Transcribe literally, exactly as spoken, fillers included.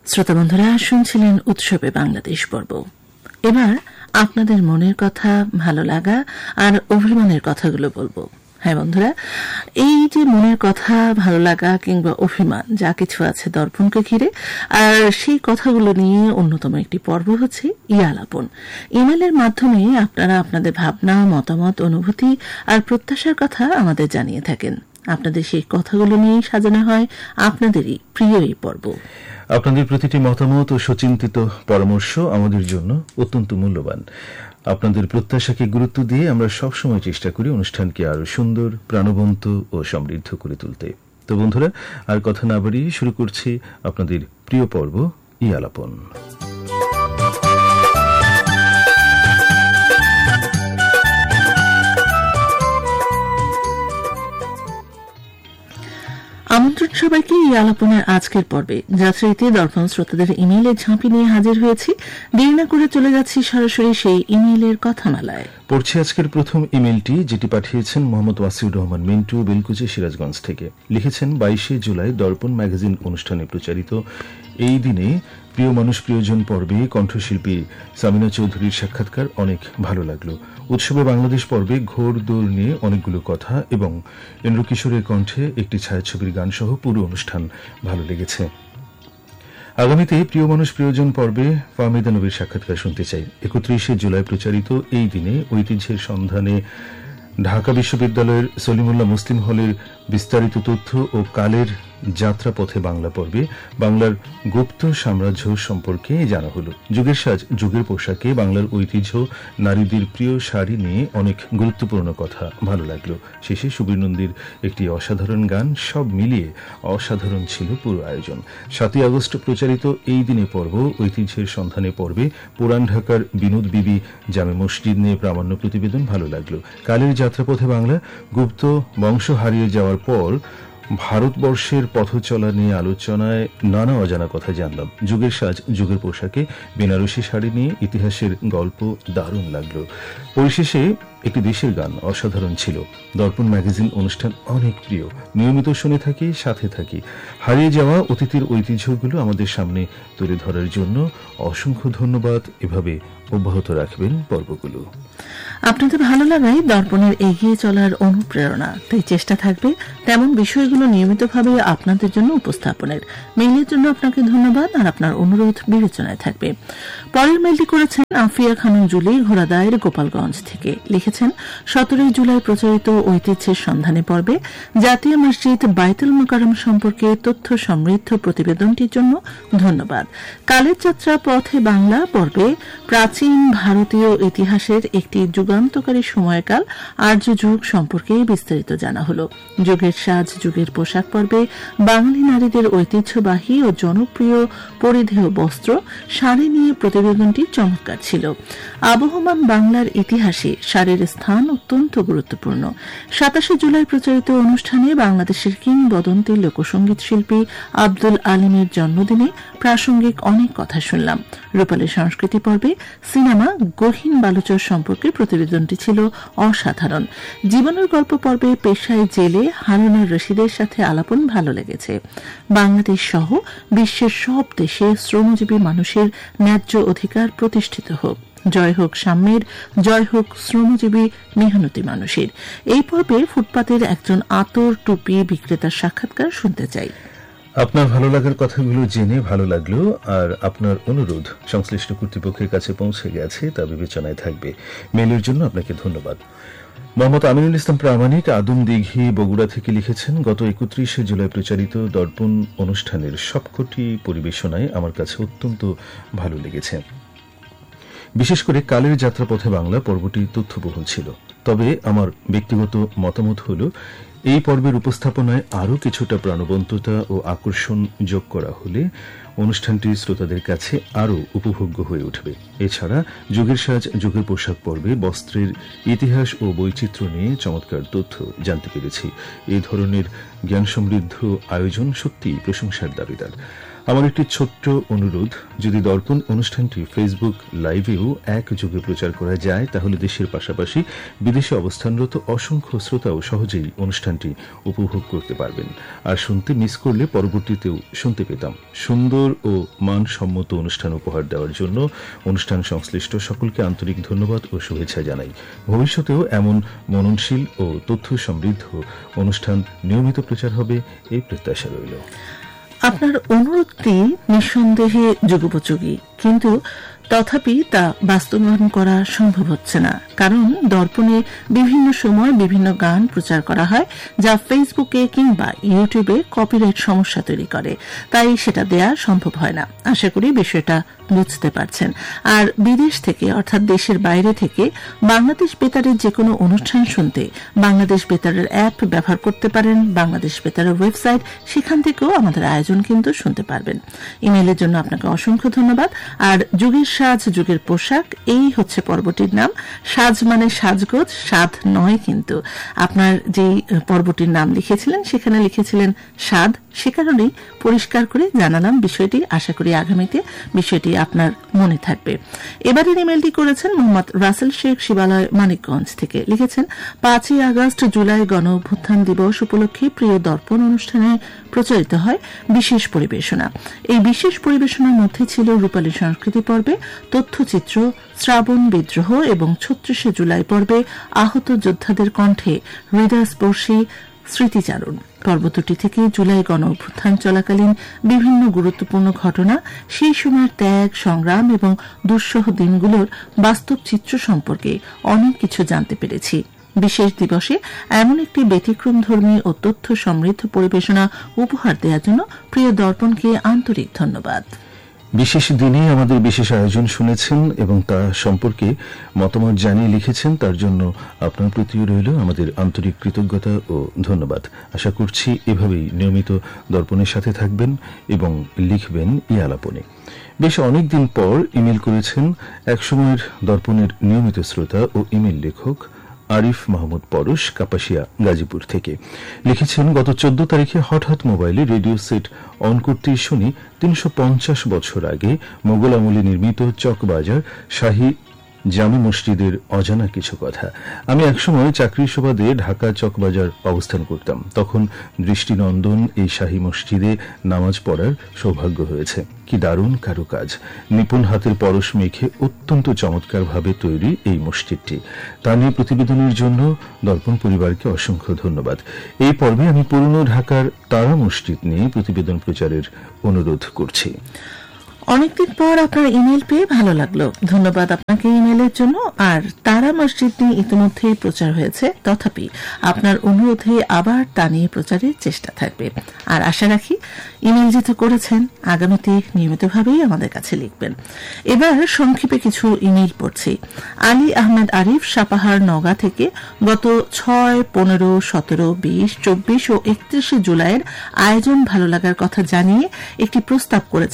শ্রোতা বন্ধুরা, শুনছিলেন উৎসবে বাংলাদেশ পর্ব। এবার আপনাদের মনের কথা, ভালো লাগা আর অভিমানের কথাগুলো বলবো। হ্যাঁ বন্ধুরা, এই যে মনের কথা, ভালো লাগা কিংবা অভিমান যা কিছু আছে দর্পণকে ঘিরে, আর সেই কথাগুলো নিয়ে অন্যতম একটি পর্ব হচ্ছে ইয়ালাপন। ইমেলের মাধ্যমে আপনারা আপনাদের ভাবনা, মতামত, অনুভূতি আর প্রত্যাশার কথা আমাদের জানিয়ে থাকেন। আপনাদের সেই কথাগুলো নিয়েই সাজানো হয় আপনাদেরই প্রিয় এই পর্ব। আপনাদের প্রতিটি মতামত ও সুচিন্তিত পরামর্শ আমাদের জন্য অত্যন্ত মূল্যবান। আপনাদের প্রত্যাশাকে গুরুত্ব দিয়ে আমরা সবসময় চেষ্টা করি অনুষ্ঠানকে আরো সুন্দর, প্রাণবন্ত ও সমৃদ্ধ করে তুলতে। তো বন্ধুরা, আর কথা না বাড়িয়ে শুরু করছি আপনাদের প্রিয় পর্ব ইয়ালাপন। আমন্ত্রণ সবাইকে এই আলাপনের আজকের পর্বে। যাত্রীতে দর্পণ শ্রোতাদের ইমেইলের ঝাঁপি নিয়ে হাজির হয়েছি। দেরি না করে চলে যাচ্ছি সরাসরি সেই ইমেইলের কথামালায়। পড়ছি আজকের প্রথম ইমেইলটি, যেটি পাঠিয়েছেন মোহাম্মদ ওয়াসিউর রহমান মিন্টু, বেলকুচি, সিরাজগঞ্জ থেকে। লিখেছেন, বাইশে জুলাই দর্পণ ম্যাগাজিন অনুষ্ঠানে প্রচারিত এই দিনে প্রিয় মানুষ প্রিয়জন পর্বে কণ্ঠশিল্পী সামিনা চৌধুরীর সাক্ষাৎকার অনেক ভালো লাগলো। উৎসবে বাংলাদেশ পর্বে ঘোর দৌড় নিয়ে অনেকগুলো কথা এবং ইন্দ্রকিশোরের কণ্ঠে একটি ছায়াছবির গান সহ পুরো অনুষ্ঠান ভালো লেগেছে। আগামীতে প্রিয় মানুষ প্রিয়জন পর্বে ফাহমিদা নবীর সাক্ষাৎকার শুনতে চাই। একত্রিশে জুলাই প্রচারিত এই দিনে ঐতিহ্যের সন্ধানে ঢাকা বিশ্ববিদ্যালয়ের সলিমুল্লাহ মুসলিম হলের বিস্তারিত তথ্য ও কালের যাত্রাপথে বাংলা পর্বে বাংলার গুপ্ত সাম্রাজ্য সম্পর্কে জানা হল। যুগের সাজ, যুগের পোশাকে বাংলার ঐতিহ্য, নারীদের প্রিয় শাড়ি নিয়ে অনেক গুরুত্বপূর্ণ কথা ভালো লাগলো। শেষে সুবীর নন্দীর একটি অসাধারণ গান, সব মিলিয়ে অসাধারণ ছিল পুরো আয়োজন। সাতই আগস্ট প্রচারিত এই দিনে পর্ব ঐতিহ্যের সন্ধানে পর্বে পুরান ঢাকার বিনোদ বিবি জামে মসজিদ নিয়ে প্রামাণ্য প্রতিবেদন ভালো লাগলো। কালের যাত্রাপথে বাংলা গুপ্ত বংশ হারিয়ে যাওয়ার পর ভারতবর্ষের পথ চলা নিয়ে আলোচনায় নানা অজানা কথা জানলাম। যুগের সাজ, যুগের পোশাকে বেনারসি শাড়ি নিয়ে ইতিহাসের গল্প দারুণ লাগলো। পরিশেষে একটি দেশের গান অসাধারণ ছিল। দর্পণ ম্যাগাজিন অনুষ্ঠান অনেক প্রিয়, নিয়মিত শুনে থাকি, সাথে থাকি। হারিয়ে যাওয়া অতীতের ঐতিহ্যগুলো আমাদের সামনে তুলে ধরার জন্য অসংখ্য ধন্যবাদ। এভাবে অব্যাহত রাখবেন পর্বগুলো। আপনাদের ভালো লাগাই দর্পণের এগিয়ে চলার অনুপ্রেরণা, তাই চেষ্টা থাকবে তেমন বিষয়গুলো নিয়মিতভাবে আপনাদের জন্য উপস্থাপনের। মেইলের জন্য আপনাকে ধন্যবাদ, আর আপনার অনুরোধ বিবেচনায় থাকবে। পরের মেইলটি করেছেন আফিয়া খানম জুলি, ঘোড়াদায়ের, গোপালগঞ্জ থেকে। লিখেছেন, সতেরোই জুলাই প্রচারিত ঐতিহ্যের সন্ধানে পর্বে জাতীয় মসজিদ বাইতুল মোকাররম সম্পর্কে তথ্য সমৃদ্ধ প্রতিবেদনটির জন্য ধন্যবাদ। কালের যাত্রা পথে বাংলা পর্বে প্রাচীন ভারতীয় ইতিহাসের একটি যুগান্তকারী সময়কাল আর্য যুগ সম্পর্কে বিস্তারিত জানা হল। যুগের সাজ, যুগের পোশাক পর্বে বাঙালি নারীদের ঐতিহ্যবাহী ও জনপ্রিয় পরিধেয় বস্ত্র, শাড়ি নিয়ে প্রতিবেদনটি চমৎকার ছিল। আবহমান বাংলার ইতিহাসে শাড়ির স্থান অত্যন্ত গুরুত্বপূর্ণ। সাতাশে জুলাই প্রচারিত অনুষ্ঠানে বাংলাদেশের কিংবদন্তি লোকসঙ্গীত শিল্পী আব্দুল আলিমের জন্মদিনে প্রাসঙ্গিক অনেক কথা শুনলাম। রূপালী সংস্কৃতি পর্বে সিনেমা গহীন বালুচর সম্পর্কে প্রতিবেদনটি ছিল অসাধারণ। জীবনের গল্প পর্বে পেশায় জেলে হারুনুর রশিদের সাথে আলাপন ভালো লেগেছে। বাংলাদেশ সহ বিশ্বের সব দেশে শ্রমজীবী মানুষের ন্যায্য অধিকার প্রতিষ্ঠিত হোক। জয় হোক সাম্যের, জয় হোক শ্রমজীবী মেহনতি মানুষের। এই পর্বে ফুটপাতের একজন আতর টুপি বিক্রেতার সাক্ষাৎকার শুনতে চাই। আপনার ভালো লাগার কথাগুলো জেনে ভালো লাগলো, আর আপনার অনুরোধ সংশ্লিষ্ট কর্তৃপক্ষের কাছে পৌঁছে গেছে, তা বিবেচনায় থাকবে। মেইলের জন্য আপনাকে ধন্যবাদ। মোহাম্মদ আমিনুল ইসলাম প্রামাণিক, আদম দিঘি, বগুড়া থেকে লিখেছেন, গত একত্রিশে জুলাই প্রচারিত দর্পণ অনুষ্ঠানের সবকটি পরিবেশনায় আমার কাছে অত্যন্ত ভালো লেগেছে। বিশেষ করে কালের যাত্রাপথে বাংলা পর্বটি তথ্যবহুল ছিল। তবে আমার ব্যক্তিগত মতামত হল, এই পর্বের উপস্থাপনায় আরও কিছুটা প্রাণবন্ততা ও আকর্ষণ যোগ করা হলে অনুষ্ঠানটি শ্রোতাদের কাছে আরও উপভোগ্য হয়ে উঠবে। এছাড়া যুগের সাজ, যুগের পোশাক পর্বে বস্ত্রের ইতিহাস ও বৈচিত্র্য নিয়ে চমৎকার তথ্য জানতে পেরেছি। এই ধরনের জ্ঞান সমৃদ্ধ আয়োজন সত্যিই প্রশংসার দাবিদার। আমার একটি ছোট্ট অনুরোধ, যদি দর্পণ অনুষ্ঠানটি ফেসবুক লাইভেও একযোগে প্রচার করা যায় তাহলে দেশের পাশাপাশি বিদেশে অবস্থানরত অসংখ্য শ্রোতাও সহজেই অনুষ্ঠানটি উপভোগ করতে পারবেন, আর শুনতে মিস করলে পরবর্তীতেও শুনতে পেতাম। সুন্দর ও মানসম্মত অনুষ্ঠান উপহার দেওয়ার জন্য অনুষ্ঠান সংশ্লিষ্ট সকলকে আন্তরিক ধন্যবাদ ও শুভেচ্ছা জানাই। ভবিষ্যতেও এমন মননশীল ও তথ্য সমৃদ্ধ অনুষ্ঠান নিয়মিত প্রচার হবে এই প্রত্যাশা রইল। আপনার অনুরোধটি নিঃসন্দেহে যুগোপযোগী, কিন্তু তথাপি তা বাস্তবায়ন করা সম্ভব হচ্ছে না, কারণ দর্পণে বিভিন্ন সময় বিভিন্ন গান প্রচার করা হয় যা ফেসবুকে কিংবা ইউটিউবে কপিরাইট সমস্যা তৈরি করে, তাই সেটা দেয়া সম্ভব হয় না। আশা করি বিষয়টা বুঝতে পারছেন। আর বিদেশ থেকে অর্থাৎ দেশের বাইরে থেকে বাংলাদেশ বেতারের যে কোনো অনুষ্ঠান শুনতে বাংলাদেশ বেতারের অ্যাপ ব্যবহার করতে পারেন, বাংলাদেশ বেতারের ওয়েবসাইট, সেখান থেকেও আমাদের আয়োজন কিন্তু শুনতে পারবেন। ইমেইলের জন্য আপনাকে অসংখ্য ধন্যবাদ। আর যুগের সাজ যুগের পোশাক, এই হচ্ছে পর্বটির নাম। সাজ মানে সাজগোজ, সাধ নয়। কিন্তু আপনার যে পর্বটির নাম লিখেছিলেন সেখানে লিখেছিলেন সাধ, সে কারণেই পরিষ্কার করে জানালাম বিষয়টি। আশা করি আগামীতে বিষয়টি আপনার মনে থাকবে। এবারের ইমেলটি করেছেন মোহাম্মদ রাসেল শেখ শিবালয় মানিকগঞ্জ থেকে। লিখেছেন, পাঁচই আগস্ট জুলাই গণ অভ্যুত্থান দিবস উপলক্ষে প্রিয় দর্পণ অনুষ্ঠানে প্রচারিত হয় বিশেষ পরিবেশনা। এই বিশেষ পরিবেশনার মধ্যে ছিল রূপালী সংস্কৃতি পর্বে তথ্যচিত্র শ্রাবণ বিদ্রোহ এবং ছত্রিশে জুলাই পর্বে আহত যোদ্ধাদের কণ্ঠে হৃদয়স্পর্শী স্মৃতিচারণ। পর্ব দুটি থেকে জুলাই গণ অভ্যুত্থান চলাকালীন বিভিন্ন গুরুত্বপূর্ণ ঘটনা, সেই সময়ের ত্যাগ সংগ্রাম এবং দুঃসহ দিনগুলোর বাস্তব চিত্র সম্পর্কে অনেক কিছু জানতে পেরেছি। বিশেষ দিবসে এমন একটি ব্যতিক্রমধর্মী ও তথ্য সমৃদ্ধ পরিবেশনা উপহার দেওয়ার জন্য প্রিয় দর্পণকে আন্তরিক ধন্যবাদ। বিশেষ দিনে আমাদের বিশেষ আয়োজন শুনেছেন এবং তা সম্পর্কে মতামত জানিয়ে লিখেছেন, তার জন্য আপনার প্রতিও রইল আমাদের আন্তরিক কৃতজ্ঞতা ও ধন্যবাদ। আশা করছি এভাবেই নিয়মিত দর্পণের সাথে থাকবেন এবং লিখবেন ই আলাপনে। বেশ অনেকদিন পর ইমেল করেছেন একসময়ের দর্পণের নিয়মিত শ্রোতা ও ইমেল লেখক আরিফ মাহমুদ পরশ, কাপাসিয়া, গাজীপুর থেকে। লিখেছেন, গত চোদ্দ তারিখে হঠাৎ মোবাইলে রেডিও সেট অন করতেই শুনি তিনশো পঞ্চাশ বছর আগে মোগল আমলে নির্মিত চকবাজার শাহী জামে মসজিদের অজানা কিছু কথা। আমি একসময় চাকরির সুবাদে ঢাকা চকবাজার অবস্থান করতাম। তখন দৃষ্টিনন্দন এই শাহী মসজিদে নামাজ পড়ার সৌভাগ্য হয়েছে। কি দারুণ কারুকাজ, নিপুণ হাতের পরশ মেখে অত্যন্ত চমৎকারভাবে তৈরি এই মসজিদটি। তা নিয়ে প্রতিবেদনের জন্য দর্পণ পরিবারকে অসংখ্য ধন্যবাদ। এই পর্বে আমি পুরনো ঢাকার তারা মসজিদ নিয়ে প্রতিবেদন প্রচারের অনুরোধ করছি। অনেকদিন পর আপনার ইমেল পেয়ে ভালো লাগলো, ধন্যবাদ আপনাকে ইমেলের জন্য। আর তারা মসজিদ নিয়ে ইতিমধ্যে প্রচার হয়েছে, তথাপি আপনার অনুরোধে আবার তা নিয়ে প্রচারের চেষ্টা থাকবে। আর আশা রাখি ইমেল যেহেতু করেছেন আগামীতে নিয়মিতভাবেই আমাদের কাছে লিখবেন। এবার সংক্ষেপে কিছু ইমেল পড়ছি। আলী আহমেদ আরিফ, সাপাহার, নওগাঁ থেকে গত ছয় পনেরো সতেরো বিশ চব্বিশ ও একত্রিশে জুলাইয়ের আয়োজন ভালো লাগার কথা জানিয়ে একটি প্রস্তাব করেছে।